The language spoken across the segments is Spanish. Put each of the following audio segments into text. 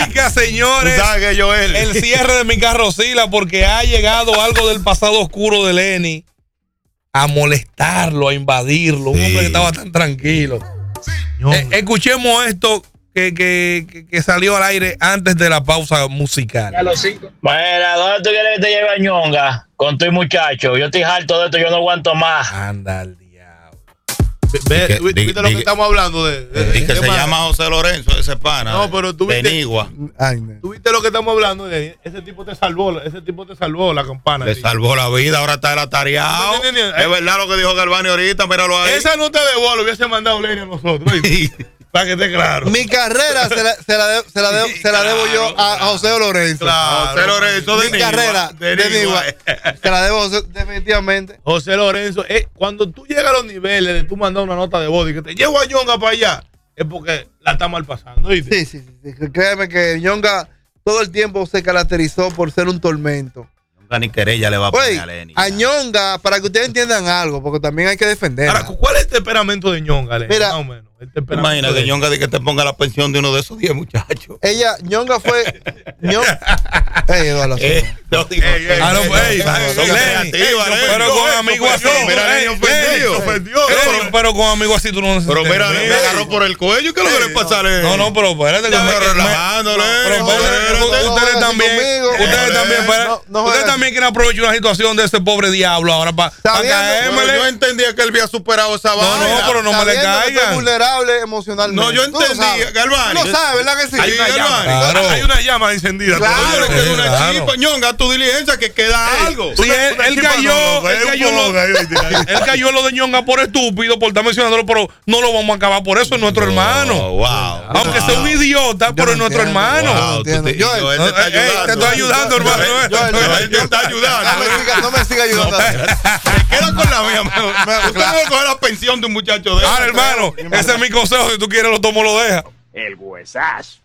Verifica, señores, el cierre de mi carrocila porque ha llegado algo del pasado oscuro de Lenny a molestarlo, a invadirlo. Un hombre que estaba tan tranquilo. Escuchemos esto que salió al aire antes de la pausa musical. A los 5. Bueno, ¿dónde tú quieres que te lleve a Ñonga? Con tu muchacho. Yo estoy harto de esto, yo no aguanto más. Anda al diablo. ¿Viste lo que estamos hablando de que se llama José Lorenzo, ese pana. No, pero tú viste. Benigua. ¿Tú viste lo que estamos hablando de ese tipo te salvó la campana. Le salvó la vida, ahora está el atareado. Es verdad lo que dijo Galvani ahorita, míralo ahí. Esa nota de bola lo hubiese mandado Lenny a nosotros. Para que esté claro. Mi carrera se la debo yo a José Lorenzo. Claro. José Lorenzo de Mi carrera de Nigua. Se la debo definitivamente. José Lorenzo, cuando tú llegas a los niveles de tú mandar una nota de voz y que te llevo a Ñonga para allá, es porque la está mal pasando, ¿viste? Sí. Créeme que Ñonga todo el tiempo se caracterizó por ser un tormento. Nunca ni querella le va a poner a Lenny. A Ñonga, para que ustedes entiendan algo, porque también hay que defenderla. Ahora, ¿cuál es el temperamento de Ñonga, Lenny? Mira, más o menos. Imagina que Ñonga diga que te ponga la pensión de uno de esos 10 muchachos. Ñonga fue. Eduardo. Pero con amigos así. Pero con amigos así tú no necesitas. Pero mira, me agarró por el cuello. ¿Qué es lo que le pasa a Lenny? No, pero espérate. Relajándole. Ustedes también quieren aprovechar una situación de ese pobre diablo ahora para caérmele. Yo entendía que él había superado esa vaina. No, pero no me le caigan. Vulnerable emocionalmente. No, yo entendía, Galvani. No sabes, ¿verdad que sí? Hay una llama encendida. Claro. Una chispa, Ñonga, tu diligencia que queda algo. Sí, él cayó lo de Ñonga por estúpido, por estar mencionándolo, pero no lo vamos a acabar por eso, es nuestro hermano. Aunque sea un idiota, pero es nuestro hermano. Te estoy ayudando, hermano. Él te está ayudando. No me siga ayudando. Queda con la mía. Usted no va a coger la pensión de un muchacho de ahora, hermano, ese es mi consejo. Si tú quieres, lo tomo, lo deja. El huesazo.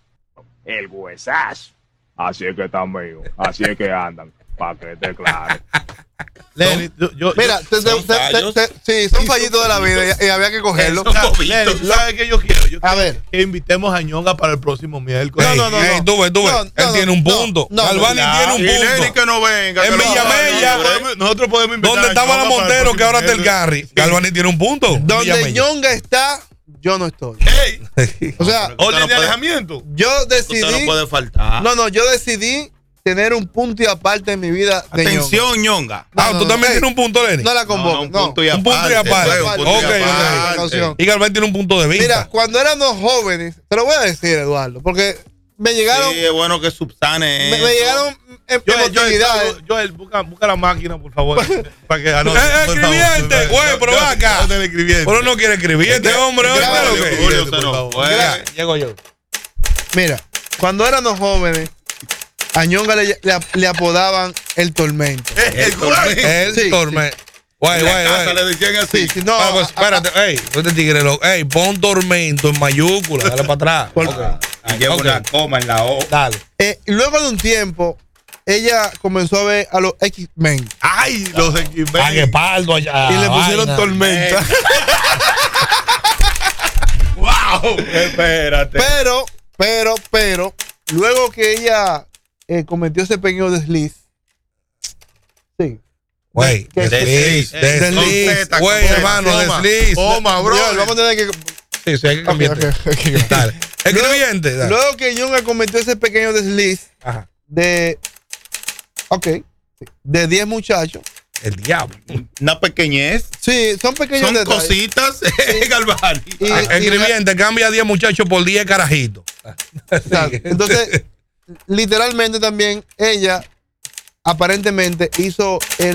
Así es que están míos. Así es que andan. Para que esté claro. Lenny, mira, sí, son fallitos de la vida y había que cogerlo. Lenny, ¿sabes qué yo quiero? A ver, que invitemos a Ñonga para el próximo miércoles. No. Tú ves. Él tiene un punto. Galvani tiene un punto. Lenny que no venga. En Villamella, nosotros podemos invitar. donde estaba la Montero, que ahora está el Garry. Galvani tiene un punto. Donde Ñonga está, yo no estoy. O sea, orden de alejamiento. Yo decidí. Usted no puede faltar. No, yo decidí tener un punto y aparte en mi vida. Atención, Ñonga. Tú también tienes un punto, Lenny. No la convoco. Un punto y Un punto y aparte. Ok. Y Galván tiene un punto de vista. Mira, cuando éramos jóvenes, te lo voy a decir, Eduardo, porque me llegaron. Sí, es bueno que subsane. Me llegaron emotividades. Joel, busca la máquina, por favor. Para que escribiente. Güey, pero va acá. Pero no quiere escribiente, hombre. Llego yo. Mira, cuando éramos jóvenes, a Ñonga le apodaban el tormento. El tormento. Güey. Le decían así. Sí, no. Pues, espérate, este tigre, pon tormento en mayúscula, dale para atrás. Lleva una coma en la O. Dale. Luego de un tiempo, ella comenzó a ver a los X-Men. Ay, los X-Men. A Guepardo allá. Y le pusieron tormenta. ¡Wow! Espérate. Pero, luego que ella cometió ese pequeño desliz. Sí. Güey, desliz. Güey, hermano, desliz. Toma, bro. Vamos a tener que. Sí, hay que cambiar. Dale. Escribiente. Dale. Luego que Ñonga cometió ese pequeño desliz de 10 muchachos. El diablo. Una pequeñez. Sí, son pequeños son detalles. Cositas, Galvani. Escribiente, cambia 10 muchachos por 10 carajitos. Entonces, literalmente también ella aparentemente hizo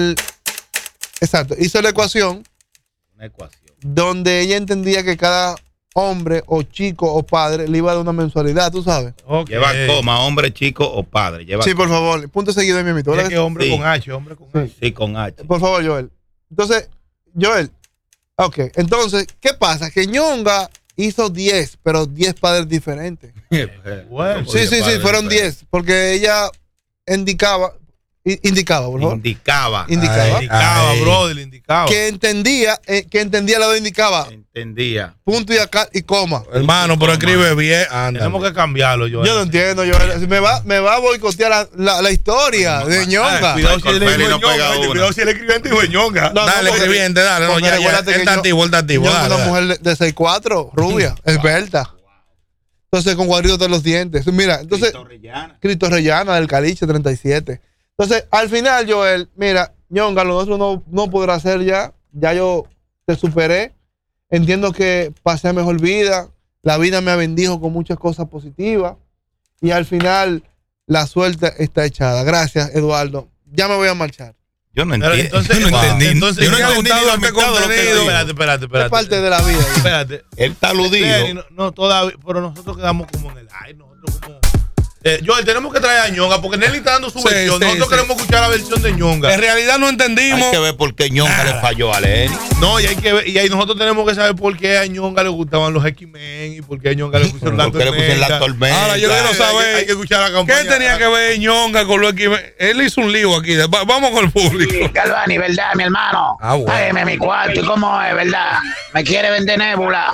la ecuación. Una ecuación. Donde ella entendía que cada hombre o chico o padre le iba a dar una mensualidad, tú sabes. Okay. Lleva coma, hombre, chico o padre. Sí, por favor, punto seguido en mi mito. Que hombre con H, hombre con H. Sí, con H. Por favor, Joel. Entonces, entonces, ¿qué pasa? Que Ñonga hizo 10, pero 10 padres diferentes. Bueno, sí, fueron 10, porque ella indicaba, Indicaba, por favor. Indicaba. Indicaba, brother, indicaba. Que entendía la de indicaba. Entendía. Punto y coma. Hermano, pero escribe bien. Anda. Tenemos que cambiarlo, Joel. Yo no entiendo, Joel. Me va a boicotear la historia de Ñonga. Cuidado si él Feli no escribió pega una. Cuidado si él escribió antes de Ñonga. Dale, escribiente, dale. No, ya, él está activo, él está activo. Ñonga es Dale, una dale. mujer de 6'4", rubia, esbelta. Entonces, con cuadritos de los dientes. Mira, entonces, Cristo Rellana del Caliche 37. Entonces, al final, Joel, mira, Ñonga, lo nuestro no podrá ser ya. Ya yo te superé. Entiendo que pasé mejor vida. La vida me bendijo con muchas cosas positivas. Y al final, la suerte está echada. Gracias, Eduardo. Ya me voy a marchar. Yo no Pero entiendo. entonces, Yo no entendí. entonces, Yo no ¿qué ha entendí gustado la este mitad de lo que contenido? dijo. Espérate. Es parte de la vida. Espérate. Él está aludido. Lenny, no, todavía, pero nosotros quedamos como en el aire. Nosotros como. Joel, tenemos que traer a Ñonga porque Nelly está dando su Sí, versión. sí, Nosotros sí. queremos escuchar la versión de Ñonga. En realidad no entendimos. Hay que ver por qué Ñonga le falló a Lenny. No, y hay que ver, y ahí nosotros tenemos que saber por qué a Ñonga le gustaban los X-Men y por qué a Ñonga le pusieron la ¿Por qué le pusieron la tormenta? Ahora yo quiero saber. Hay que escuchar la campaña. ¿Qué tenía que ver Ñonga con lo que él hizo un lío aquí? Vamos con el público. Sí, Galvani, ¿verdad, mi hermano? Ah, bueno. Págame mi cuarto, ¿y cómo es, verdad? Me quiere vender nébula.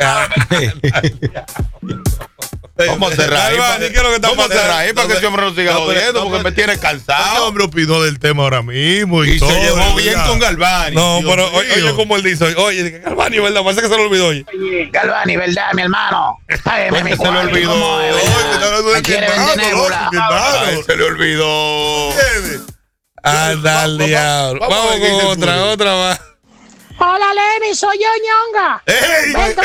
Vamos a cerrar ahí. Galvani, ¿qué es lo que está Vamos a pasando? cerrar ahí para que ese hombre no siga jodiendo porque me tiene Este cansado. hombre opinó del tema ahora mismo. Y todo, se llevó bien ¿verdad? con Galvani. No, Dios pero mío. oye, como él dice, oye, Galvani, ¿verdad? Parece que se lo olvidó. Oye. Galvani, ¿verdad, mi hermano? Págame mi Porque se le cuarto, ¿y olvidó. cómo es, Oye, verdad? está hablando de Me quiere mi vender hermano, nébula. loco, mi hermano. Ay, se le olvidó. ¿Entiendes? Anda al diablo. vamos a Vamos ver qué dice con el público. otra más. Hola, Lenny, soy yo, Ñonga. ¡Ey! Vente,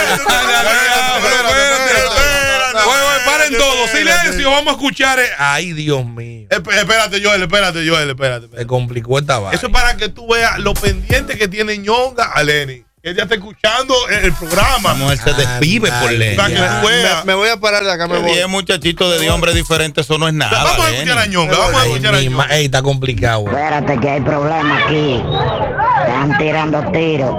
Paren todos, silencio, vamos a escuchar. Ay, Dios mío. Espérate, Joel, espérate. Se complicó esta vaina. Eso es para que tú veas lo pendiente que tiene Ñonga a Lenny. Él ya está escuchando el programa. La mujer se desvive por Lenny. Para que tú veas. Me voy a parar de acá, me voy. 10 muchachitos de hombres diferentes, eso no es nada. Vamos a Lenny. escuchar a Ñonga, vamos a Ay, escuchar a mi Ñonga. ey, está complicado. Espérate que hay problema aquí. Están tirando tiros.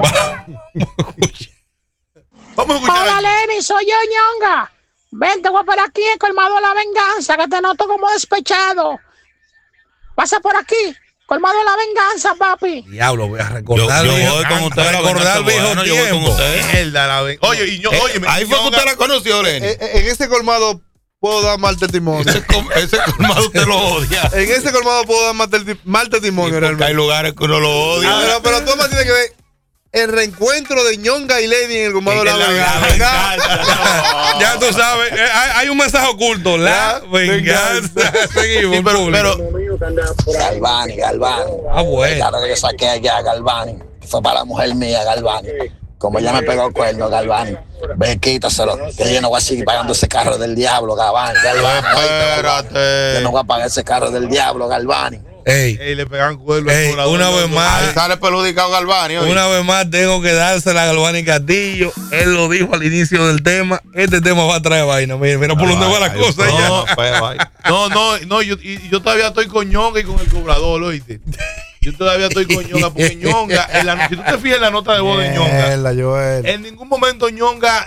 Vamos a escuchar Hola, a Lenny, soy yo, Ñonga. Vente, voy por aquí, el colmado de la venganza, que te noto como despechado. Pasa por aquí, colmado de la venganza, papi. Diablo, voy a recordar. Yo viejo- voy con ustedes. a recordar viejo Bueno, yo voy con tiempo. ustedes. mierda. Oye, y oye, Ahí fue que usted la conoció, Lenny. En ese colmado puedo dar mal testimonio. Ese colmado usted lo odia. En ese colmado puedo dar mal testimonio, Porque hay realmente. lugares que uno lo odia. Pero tú más tienes que ver el reencuentro de Ñonga y Lenny en el colmado de la venganza. Ya tú sabes, hay un mensaje oculto. La venganza. Seguimos, público. Galvani. Ah, bueno. Claro que yo saqué allá a Galvani. Fue para la mujer mía, Galvani. Como ella me pegó el cuerno, Galvani. Ve, quítaselo. Que yo no voy a seguir pagando ese carro del diablo, Galvani. Espérate. Yo no voy a pagar ese carro del diablo, Galvani. Ey, Ey, le pegan cuerno. ey, una vez Ahí más. sale peludicado Galvani. oye. Una vez más tengo que dársela a Galvani Castillo. Él lo dijo al inicio del tema. Este tema va a traer vaina. Mira por dónde va la cosa ya. No, yo todavía estoy con Ñonga y con el cobrador, ¿oíste? Yo todavía estoy con Ñonga porque Ñonga, si tú te fijas en la nota de voz de Ñonga, Mierda, Joel. en ningún momento Ñonga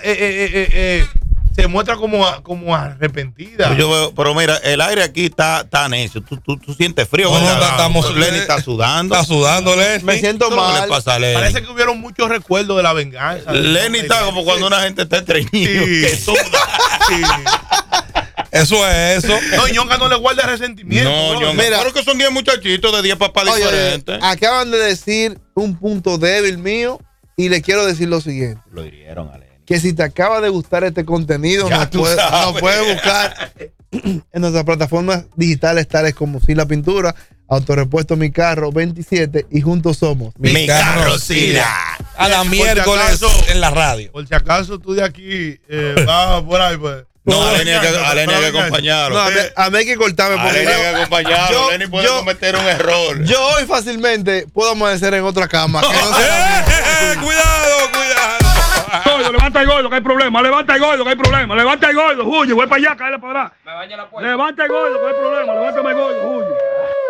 se muestra como arrepentida. Yo veo, pero mira, el aire aquí está necio. Tú sientes frío. No, ¿verdad? estamos- Lenny está sudando. Está sudando, Lenny. Me siento ¿Qué le mal. pasa a Lenny? Parece que hubieron muchos recuerdos de la venganza. Lenny está como cuando una gente está estreñido. Sí. Que suda. Sí. Eso es eso. No, Ñonga no le guarda resentimiento. No, yo Mira. creo que son 10 muchachitos de 10 papás Oye, diferentes. acaban de decir un punto débil mío y le quiero decir lo siguiente. Lo hirieron a Lenny. Que si te acaba de gustar este contenido, Ya nos tú puedes sabes. buscar en nuestras plataformas digitales tales como Si la Pintura, Autorepuesto Mi Carro 27 y Juntos Somos. Mi carro Sila. A la Por si miércoles acaso- en la radio. Por si acaso tú de aquí vas por ahí, pues. No, a Para Lenny hay que acompañarlo. No, a mí hay que cortarme A porque Lenny hay que acompañarlo. Lenny puede cometer un error. yo hoy fácilmente puedo amanecer en otra cama. Que no sea Cuidado. Gordo, levanta el gordo, que hay problema. Levanta el gordo, que hay problema. Levanta el gordo, huye, voy para allá, cállate para atrás. Levanta el gordo, que hay problema. Levántame el gordo, huye.